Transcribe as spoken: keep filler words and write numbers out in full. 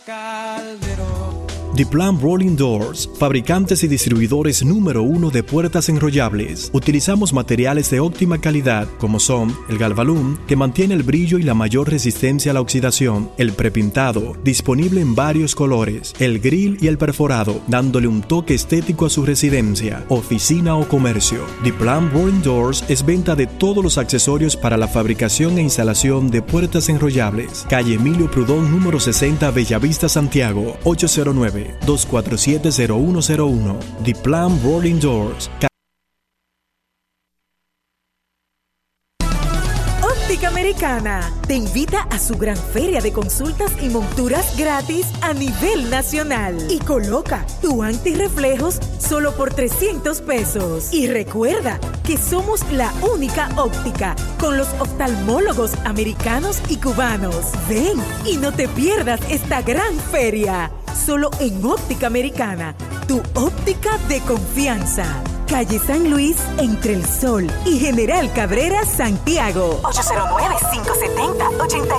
Diplam Rolling Doors, fabricantes y distribuidores número uno de puertas enrollables. Utilizamos materiales de óptima calidad como son el Galvalume, que mantiene el brillo y la mayor resistencia a la oxidación, el prepintado, disponible en varios colores, el grill y el perforado, dándole un toque estético a su residencia, oficina o comercio. Diplam Rolling Doors es venta de todos los accesorios para la fabricación e instalación de puertas enrollables. Calle Emilio Prudón, número sesenta, Bellavista, Santiago, ocho cero nueve, dos cuatro siete, cero uno cero uno. Diplam Rolling Doors. Óptica Americana te invita a su gran feria de consultas y monturas gratis a nivel nacional y coloca tu antirreflejos solo por trescientos pesos. Y recuerda que somos la única óptica con los oftalmólogos americanos y cubanos. Ven y no te pierdas esta gran feria. Solo en Óptica Americana, tu óptica de confianza. Calle San Luis, entre el Sol y General Cabrera, Santiago. ocho cero nueve, cinco siete cero, ocho